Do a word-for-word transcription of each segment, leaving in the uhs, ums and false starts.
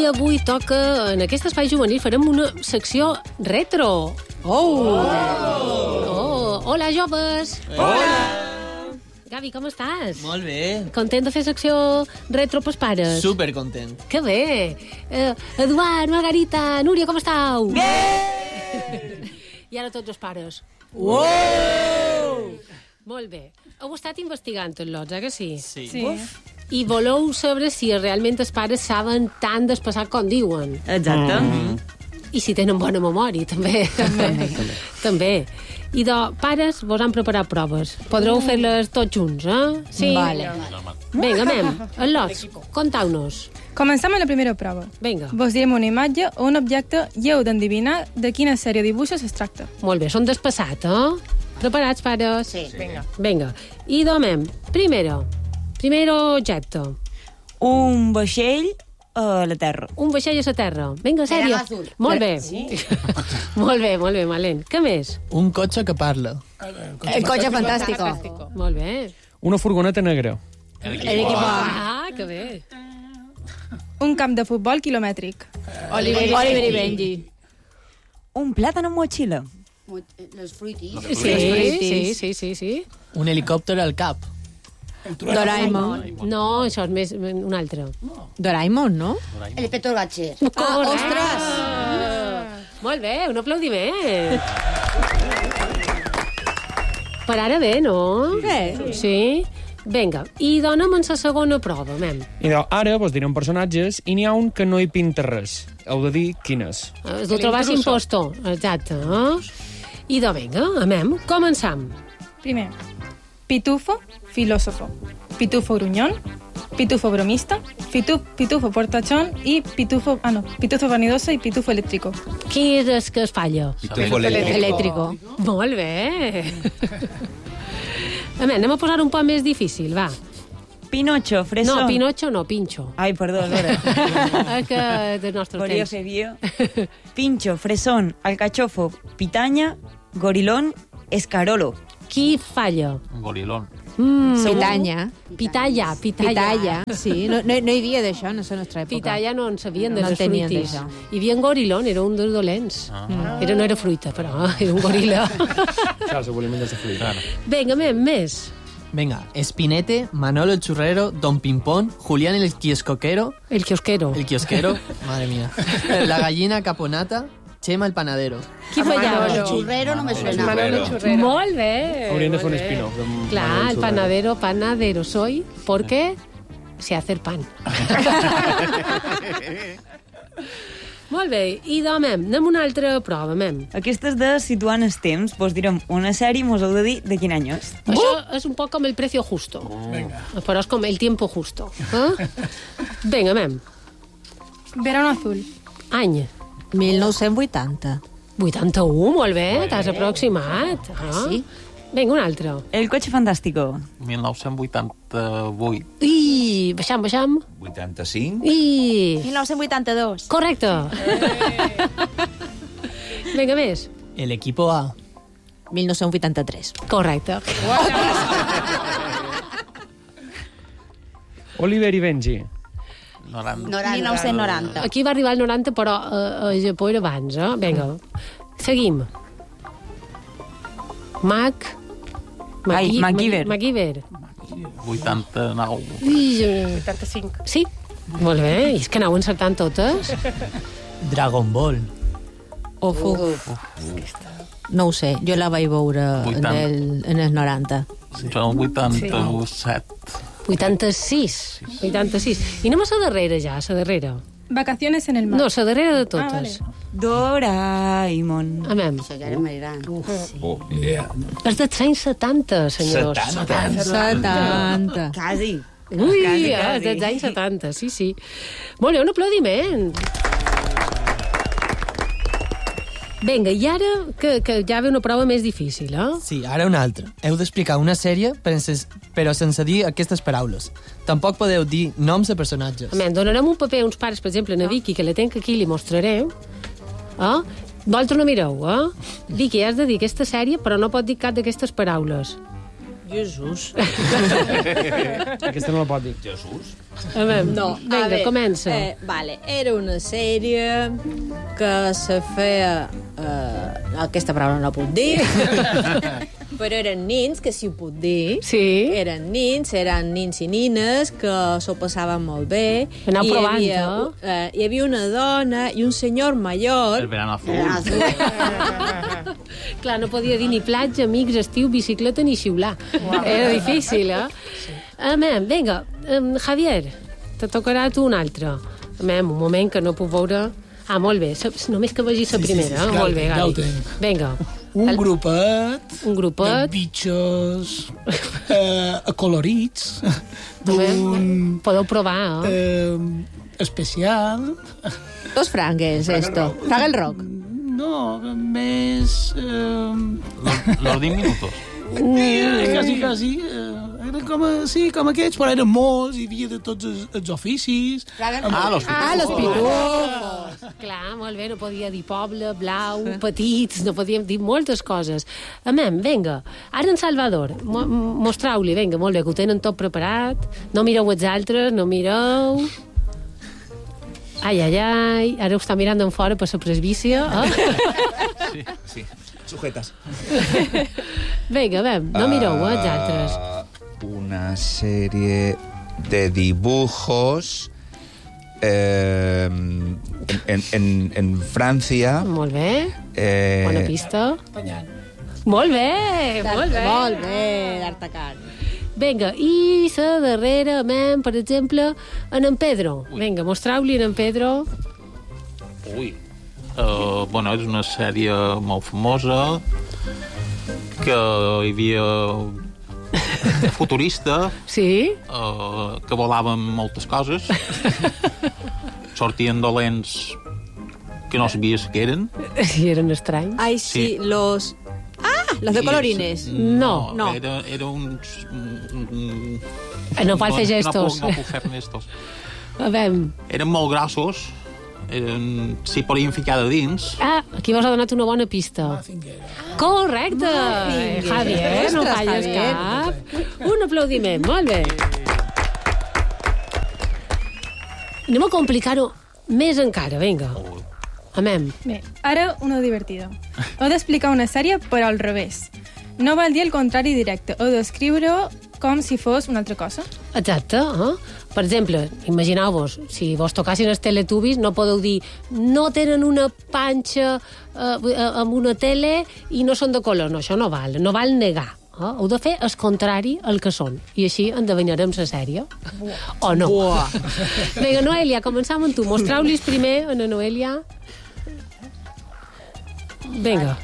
avui toca, en aquest espai juvenil, farem una secció retro. Oh! Oh! Hola, joves! Hola! Gavi, com estàs? Molt bé. Content de fer secció retro pels pares? Supercontent. Que bé! Eh, Eduard, Margarita, Núria, com estàu? Bé! I ara tots els pares. Wow! Molt bé. Heu estat investigant tots lots, eh, que sí? Sí. Sí. I voleu saber si realment els pares saben tant del passat com diuen. Exacte. Mm. I si tenen bona memòria, també. També. també. I de pares vos han preparat proves. Podreu fer-les tots junts, eh? Sí? Vale. Vinga, mem. El Lots, contau-nos. Comencem amb la primera prova. Vinga. Vos direm una imatge o un objecte i heu d'endevinar de quina sèrie de dibuixos es tracta. Molt bé, són despassat, eh? Preparats, pares? Sí, vinga. Vinga. I domem. Primero. Primero objecte. Un vaixell a la terra. Un vaixell a la terra. Vinga, sèrio. azul. Molt bé. molt bé, molt bé, Malent. Què més? Un cotxe que parla. El cotxe fantàstico. Molt bé. Una furgoneta negra. El equipo. Ah, que bé. Un camp de futbol quilomètric. Oliver, Oliver i Benji. Un plàtan amb motxilla. Los fruitis. Sí, sí, sí, sí, sí. Un helicòpter al cap. Doraemon. No, això és més un altre. Doraemon, no? El inspector Gadget. Ah, ostres! Molt bé, un aplaudiment. Per ara bé, no? Sí. Sí? Vinga, i dona'm en la segona prova, mem. I doncs, ara vos direm personatges i n'hi ha un que no hi pinta res. Heu de dir quin és. Has de trobar l'impostor. Exacte. Eh? I doncs, vinga, amem, començam. Primer, pitufo, filósofo. Pitufo gruñón, pitufo bromista, pitu, pitufo portachón i pitufo, ah no, pitufo vanidoso i pitufo eléctrico. Qui és el que es falla? Pitufo eléctrico. Eléctrico. Molt bé. Amem, anem a posar un poc més difícil, va. Pinocho, fresón. No, Pinocho no, Pincho. Ai, perdó, Lora. És que del nostre Volia temps. fer bio. Pincho, fresón, alcachofo, pitanya, gorilón, escarolo. Qui falla? Gorilón. Mm, Pitanya. Pitalla, pitalla. Pitalla. Sí, no, no, no hi havia d'això en la nostra època. Pitalla no en sabien de No les en tenien fruitis. d'això. Hi havia en gorilón, era un dels dolents. Ah. Era, no era fruita, però era un goril·la. Clar, segurament de la fruita. Vinga, més, més. Venga, Espinete, Manolo el churrero, Don Pimpón, Julián el kioscoquero, El kiosquero. el kiosquero, madre mía, la gallina caponata, Chema el panadero. Qui fallava? El churrero no me suena. Molt bé. Hauríem de fer un molt bé. spin-off. de Clar, Manuel el Churrero. panadero, panadero soy, porque sé hacer pan. Molt bé, i domem, anem a una altra prova, mem. Aquestes de situant els temps, vos direm una sèrie i mos heu de dir de quin any és. Això és un poc com el precio justo. Però és com el tiempo justo. Eh? Vinga, mem. Verano azul. Any. mil nou-cents vuitanta. vuitanta-u, molt bé, t'has aproximat. Ah. Sí. Vinga, un altre. El cotxe fantàstico. mil nou-cents vuitanta-vuit. I baixam, baixam. vuitanta-cinc. I... mil nou-cents vuitanta-dos. Correcte. Vinga, més. El equipo A. mil nou-cents vuitanta-tres. Correcte. Oliver i Benji. noranta. mil nou-cents noranta. Aquí va arribar el noranta, però a, a Japó era abans, eh? Vinga, seguim. Mac... Ai, MacGyver. MacGyver. vuitanta-nou. vuitanta-cinc. Sí, molt bé. I és que anau encertant totes. Dragon Ball. Uf, uf. No ho sé, jo la vaig veure en vuitanta. el, en el noranta. Jo vuitanta-set. vuitanta-sis. vuitanta-sis. I anem a la darrera ja, a la darrera. Vacaciones en el mar. No, la darrera de totes. Doraemon. Amem. Això ja era més gran. Oh, ni idea. És dels anys setanta, senyors. setanta. setanta. Quasi. Ui, Quasi, eh, quasi. dels anys setanta, sí, sí. Molt bé, un aplaudiment. Vinga, i ara que, que ja ve una prova més difícil, eh? Sí, ara una altra. Heu d'explicar una sèrie, però sense, però sense dir aquestes paraules. Tampoc podeu dir noms de personatges. Amén, donarem un paper a uns pares, per exemple, a Vicky, que la tenc aquí, li mostraré. Eh? Vosaltres no mireu, eh? Vicky, has de dir aquesta sèrie, però no pot dir cap d'aquestes paraules. Jesús. Aquesta no la pot dir. Jesús. A veure, No, vinga, a veure, comença. Eh, vale, era una sèrie que se feia... Eh, aquesta paraula no la puc dir. Però eren nins, que si ho puc dir. Sí. Eren nins, eren nins i nines que s'ho passaven molt bé. Aneu I hi provant, havia, eh? eh? Hi havia una dona i un senyor major. El verano azul. Clar, no podia dir ni platja, amics, estiu, bicicleta ni xiular. Era difícil, eh? Amem, vinga, um, Javier, te tocarà a tu un altre. Amem, un moment que no puc veure... Ah, molt bé, sa- només que vegi la primera. sí, sí, eh? ja Molt ho bé, tinc, ja Gali. ho tinc. Vinga. Un El- grupet Un de grupet. bitxos eh, acolorits d'un Podeu provar, eh? eh, especial. Dos frangues, esto. Fraga el rock. No, més... Eh, Los diez minutos. eh, quasi, quasi. Eh, eren com, a- sí, com aquests, però eren molts, hi havia de tots els, els oficis. Ah, los Ah, los pitufos. Clar, molt bé, no podia dir poble, blau, petits, no podíem dir moltes coses. Amem, vinga, ara en Salvador, mo mostrau-li, vinga, molt bé, que ho tenen tot preparat, no mireu els altres, no mireu... Ai, ai, ai, ara ho està mirant d'en fora per la presbícia, eh? Sí, sí. Sujetas. Vinga, vam, no mireu, eh, els altres. Ah, una serie de dibujos eh, en, en, en Francia. Molt bé, Eh, bona pista. Molt bé, molt bé. Molt bé, d'Artacan. Vinga, i la darrera, amem, per exemple, en en Pedro. Vinga, mostrau-li en en Pedro. Ui. Uh, bueno, és una sèrie molt famosa que hi havia futurista Sí? uh, que volaven moltes coses, sortien dolents que no sabies què eren. Sí, eren estranys. Ai, sí, Sí. los... Ah, los de I- colorines. No, no. Era, era uns... mm, Eh, no cal fer gestos. No puc, no puc fer gestos. A veure... Eren molt grossos, eren, s'hi podien ficar de dins. Ah, aquí vos ha donat una bona pista. Correcte! Eh, Javier, no Ostres, falles Javier. cap. Un aplaudiment, molt bé. Anem a complicar-ho més encara, vinga. Amem. Bé, ara una divertida. Heu d'explicar una sèrie però al revés. No val dir el contrari directe, heu d'escriure-ho com si fos una altra cosa. Exacte. Eh? Per exemple, imagineu-vos, si vos tocassin els teletubbies, no podeu dir no tenen una panxa eh, amb una tele i no són de color. No, això no val. No val negar. Eh? Heu de fer el contrari al que són. I així endevinarem la sèrie. O no. Vinga, Noelia, començam amb tu. Mostrau-lis primer a la Noelia. Vinga,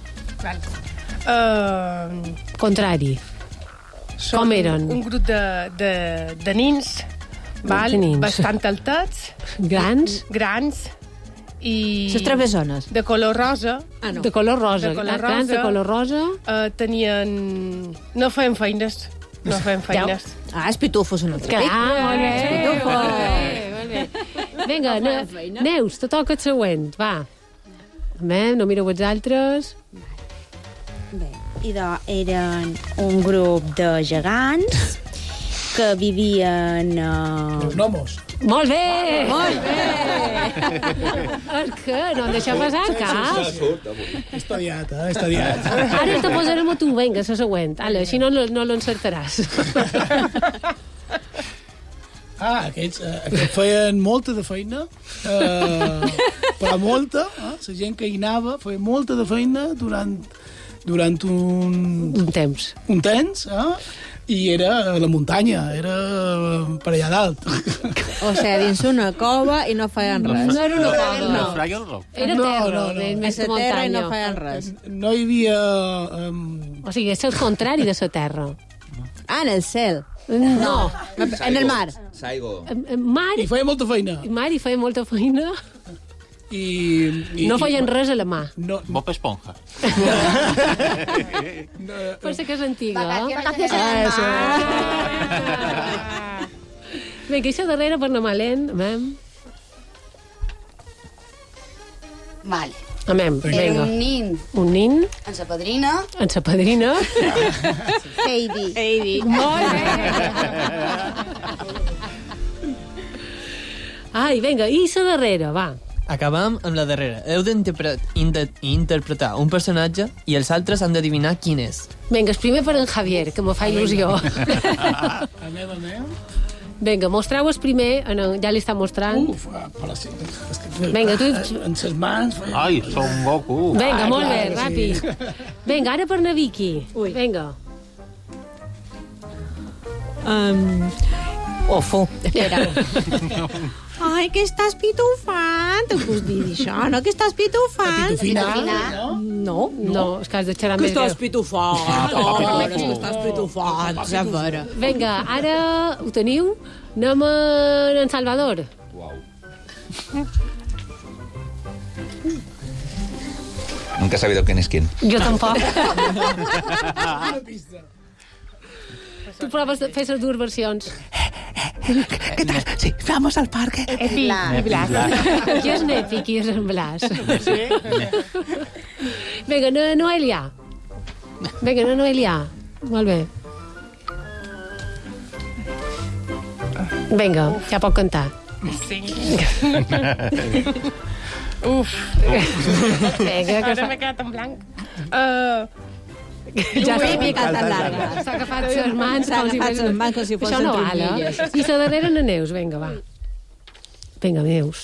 Uh, contrari. som Com eren? un grup de, de, de nins, val? de nins. Bastant altats, Grans, grans, i Les travessones. de color rosa. Ah, no. de color rosa. De color Grans de rosa. color rosa. Uh, tenien... No feien feines. No feien feines. Ah, els pitufos són altres. Clar, molt bé. Pitufo. Molt bé, molt bé. Vinga, ne Neus, te toca el següent, va. Amem, no mireu els altres. Bé, idò eren un grup de gegants que vivien... Uh... Gnomos. Molt bé! Molt bé! És que no em deixa passar cap. He estudiat, eh? He estudiat. Ara te posarem a tu, vinga, la següent. Ale, així no, no l'encertaràs. Ah, aquests, eh, aquests feien molta de feina, eh, però molta, eh? La gent que hi anava feia molta de feina durant, durant un... Un temps. Un temps, eh? I era a la muntanya, era per allà dalt. O sigui, dins una cova i no feien res. No era una cova. No. Fraga el roc. Era No, terra, no, no. més A que la terra i no muntanya. feien res. No hi havia... Um... O sigui, és el contrari de la terra. Ah, en el cel. No. En el mar. Saigo. Mar, I feia molta feina. mar hi feia molta feina. I, i, No feien res a la mà. No, Bob Esponja. Pot ser que és antiga. Vacaciones Ah, en el Ah. Vinga, això darrere per anar malent. Vam. Vale. Amem, Era vinga. un nin Un nin, en sa padrina. en sa padrina. Heidi. Heidi. Molt bé. Ai, vinga, i sa darrera, va. Acabam amb la darrera. Heu d'interpretar un personatge i els altres han d'adivinar quin és. Vinga, el primer per en Javier, que me fa il·lusió. Anem, anem. Vinga, mostreu el primer, en el, ja li està mostrant. Uf, per la... És que... Vinga, tu... En ses mans... Ai, som Goku. Vinga, Ah, molt bé, clar, ràpid. sí. Vinga, ara per na Vicky. Ui. Vinga. Um, ofo. Espera. Ai, que estàs pitufant. Ho puc dir això, no? Que estàs pitufant. Pitufina, no? No, No, és que has de xerrar que més estàs greu. pitufant. Ara, que estàs pitufant. Ja veure. Vinga, ara ho teniu? Anem a en Salvador. Nunca he sabido quién es quién. Jo tampoc. Una pista. Tu proves de fer les dues versions. ¿Qué tal? Sí, vamos al parque. Epi, i Blas. Qui és n'Epi, qui és en Blas? Vinga, no, Noelia. Vinga, no, Noelia. Molt bé. Vinga, ja pot cantar. Sí. Uf. Vinga, que Ara fa... m'he quedat en blanc. Uh, Ja Ui, s'ha m'he picat quedat tan llarga. llarga. S'ha agafat les mans S'ha com si agafat fos... les mans com si Això fossin no val, tronquilles. eh? I la darrera na Neus, vinga, va. Vinga, Neus.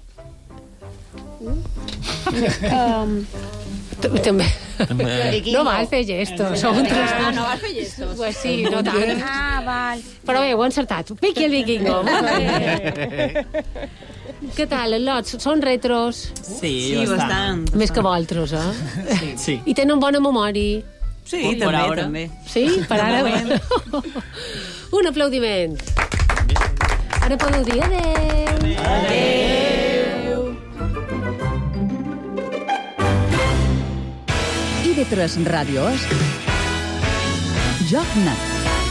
Um, t- també. No val fer gestos, som un Ah, trastorn. no vas fer gestos. Pues sí, no tant. Ah, val. Però bé, ho he encertat. Vicky el vikingo. Molt bé. Què tal, els lots? Són retros? Sí, sí bastant. Més que vosaltres, eh? Sí. I tenen bona memòria. Sí, Per també, ara. també. Sí? Per ara? Un aplaudiment. Ara podeu dir adeu. Adeu. I de tres ràdios Joc Net.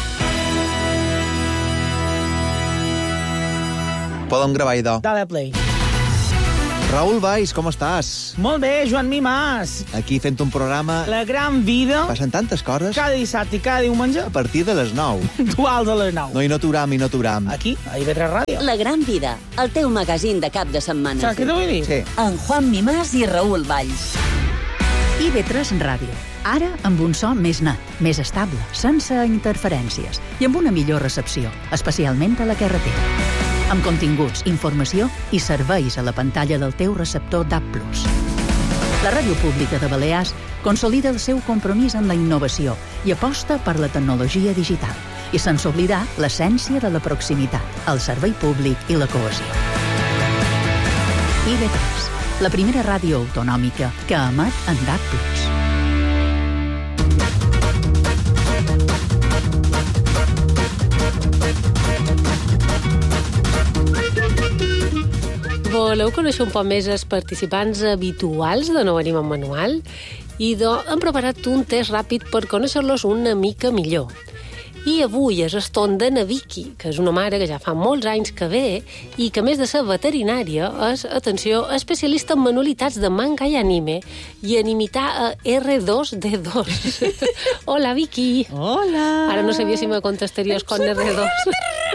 Podem gravar, idò. Dale play. Raül Valls, com estàs? Molt bé, Joan Mimàs. Aquí fent un programa... La gran vida. Passen tantes coses. Cada dissabte i cada diumenge. A partir de les nou. Duals a les nou. No, i no t'uram, i no t'uram. Aquí, a I V tres Ràdio. La gran vida, el teu magazín de cap de setmana. Saps què t'ho vull dir? Sí. En Juan Mimàs i Raül Valls. I V tres Ràdio. Ara amb un so més net, més estable, sense interferències i amb una millor recepció, especialment a la carretera. Amb continguts, informació i serveis a la pantalla del teu receptor D A B plus. La ràdio pública de Balears consolida el seu compromís amb la innovació i aposta per la tecnologia digital, i sense oblidar l'essència de la proximitat, el servei públic i la cohesió. I V tres, la primera ràdio autonòmica que emet en D A B plus. Voleu conèixer un poc més els participants habituals de No Venim amb Manual? I do, hem preparat un test ràpid per conèixer-los una mica millor. I avui és el torn de na Vicky, que és una mare que ja fa molts anys que ve i que, a més de ser veterinària, és, atenció, especialista en manualitats de manga i anime i en imitar a erre dos de dos. Hola, Vicky. Hola. Ara no sabia si me contestaries con erre dos.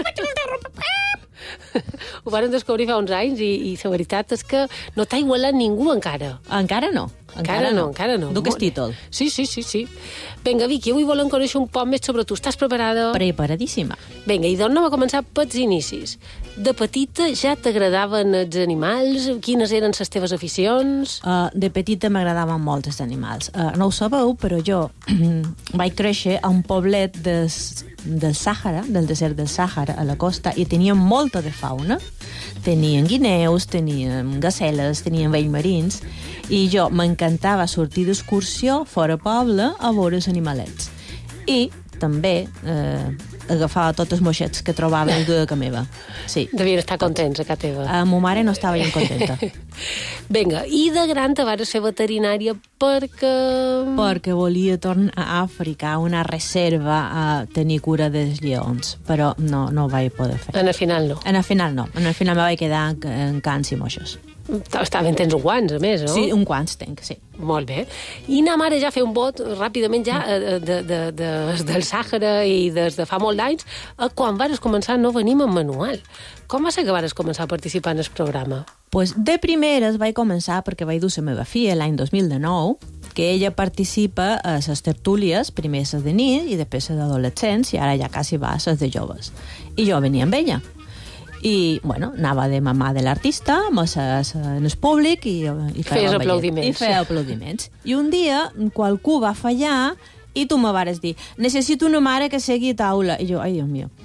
Ho varen descobrir fa uns anys i, i la veritat és que no t'ha igualat ningú encara. Encara no. Encara no, encara no. Duc el títol. Sí, sí, sí, sí. Vinga, Vicky, avui volem conèixer un poc més sobre tu. Estàs preparada? Preparadíssima. Vinga, i doncs anem a començar pels inicis. De petita ja t'agradaven els animals? Quines eren les teves aficions? Uh, de petita m'agradaven molt els animals. Uh, no ho sabeu, però jo vaig créixer a un poblet des, del Sàhara, del desert del Sàhara, a la costa, i teníem molta de fauna. Tenien guineus, tenien gaceles, tenien vellmarins, i jo m'encantava sortir d'excursió fora poble a veure els animalets. I també eh, agafava tots els moixets que trobava i de casa meva. Sí. Devien estar contents a casa teva. A ma mare no estava gens contenta. Vinga, i de gran te vas ser veterinària perquè... Perquè volia tornar a Àfrica, a una reserva, a tenir cura dels lleons, però no, no ho vaig poder fer. En el final no. En el final no. En el final me vaig quedar en cans i moixos. Estaven tens un guants, a més, no? Sí, un guants tenc, sí. Molt bé. I anem ara ja a fer un vot, ràpidament ja, de, de, de, de, del Sàhara i des de fa molt d'anys, a quan vares començar no venim amb manual. Com va ser que vares començar a participar en el programa? Pues de primeres vaig començar perquè vaig dur la meva filla l'any dos mil dinou, que ella participa a les tertúlies, primer les de nit i després les d'adolescents, i ara ja quasi va a les de joves. I jo venia amb ella. I, bueno, anava de mamà de l'artista, en el públic i, i feia aplaudiments. I feia aplaudiments. I un dia qualcú va fallar i tu me vares dir, necessito una mare que segui a taula. I jo, ai, Déu mío.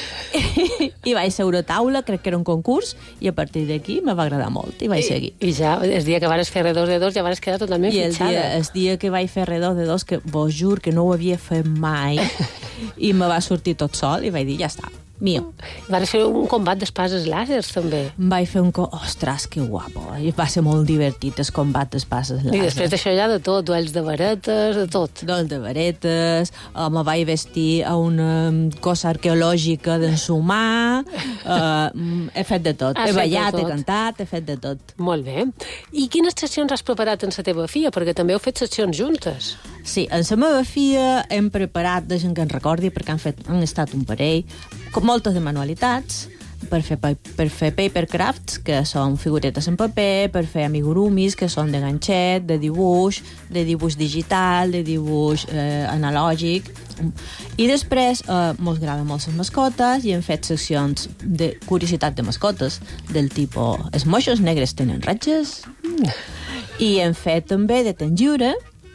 I vaig seure a taula, crec que era un concurs, i a partir d'aquí me va agradar molt, i vaig seguir. I, i ja, el dia que vares fer R dos D dos, ja vares quedar totalment I el fitxada. dia, el dia que vaig fer R dos D dos, que vos jur que no ho havia fet mai, i me va sortir tot sol, i vaig dir, ja està, mío. Vares fer un combat d'espases làsers, també. Vaig fer un... Co... Ostres, que guapo. I va ser molt divertit, el combat d'espases làsers. I després d'això ja de tot, duels de varetes, de tot. Duels de varetes, uh, me vaig vestir a una cosa arqueològica d'ensumar, uh, he fet de tot. Has he ballat, he cantat, he fet de tot. Molt bé. I quines sessions has preparat en la teva filla? Perquè també heu fet sessions juntes. Sí, en la meva filla hem preparat, deixen que en recordi, perquè han, fet, han estat un parell, com moltes de manualitats, per fer, per fer papercrafts, que són figuretes en paper, per fer amigurumis, que són de ganxet, de dibuix, de dibuix digital, de dibuix eh, analògic. I després eh, mos agraden molt les mascotes i hem fet seccions de curiositat de mascotes, del tipus els moixos negres tenen ratxes, i hem fet també de temps lliure,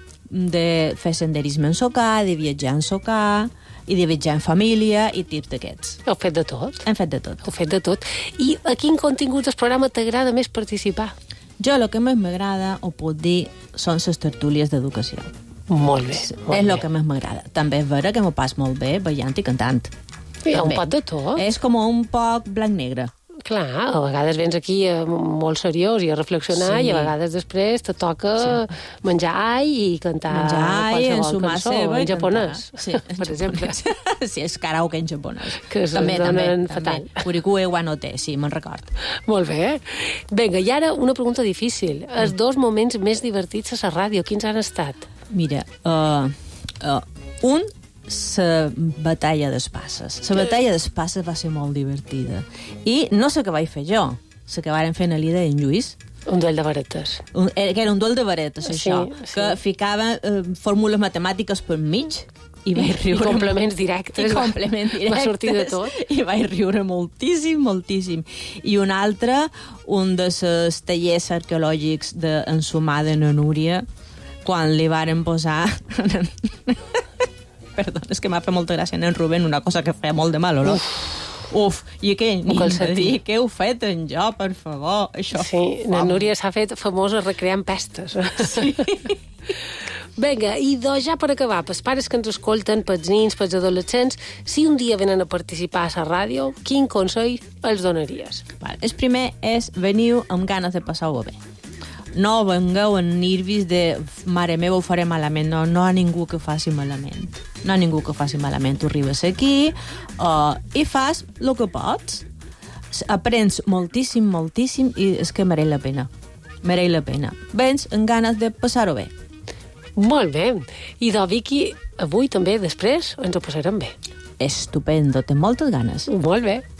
de fer senderisme en socà, de viatjar en socà, i de viatjar en família i tips d'aquests. Heu fet de tot? Hem fet de tot. Heu fet de tot. I a quin contingut del programa t'agrada més participar? Jo el que més m'agrada, ho puc dir, són les tertúlies d'educació. Molt bé. Molt és bé. el que més m'agrada. També és vera que m'ho pas molt bé ballant i cantant. Hi ha un També. pot de tot. És com un poc blanc-negre. Clar, a vegades vens aquí eh, molt seriós i a reflexionar, Sí. i a vegades després te toca Sí. menjar ai i cantar Menjar ai, qualsevol ensumar cançó, ceba i en japonès, cantar. Sí, en per exemple. Sí, és karaoke en japonès. Que es també, donen també, fatal. també. Kurikue wanote, sí, me'n record. Molt bé. Vinga, i ara una pregunta difícil. Els dos moments més divertits a la ràdio, quins han estat? Mira, uh, uh, un, la batalla d'espasses. La batalla d'espasses va ser molt divertida. I no sé què vaig fer jo, la que varen fer en l'Ida i en Lluís. Un duel de varetes. Un, que era un duel de varetes, Sí, això. sí. Que ficava eh, fórmules matemàtiques per mig, i vaig I riure... complements directes. I complements directes. Va sortir de tot. I vaig riure moltíssim, moltíssim. I un altre, un dels tallers arqueològics d'ensumar de na Núria, quan li varen posar... Perdó, és que m'ha fet molta gràcia en Rubén, una cosa que feia molt de mal olor. Uf, Uf i aquell nin de dir, què heu fet en jo, per favor? Això sí, la Núria s'ha fet famosa recreant pestes. Sí. Vinga, i doncs ja per acabar, pels pares que ens escolten, pels nins, pels adolescents, si un dia venen a participar a la ràdio, quin consell els donaries? Val. El primer és veniu amb ganes de passar-ho bé. No vengueu en nervis de mare meva ho faré malament. No, no hi ha ningú que faci malament. No hi ha ningú que faci malament. Tu arribes aquí uh, i fas el que pots. Aprens moltíssim, moltíssim i és que mereix la pena. Mereix la pena. Vens amb ganes de passar-ho bé. Molt bé. I de Vicky, avui també, després, ens ho passarem bé. Estupendo, té moltes ganes. Molt bé.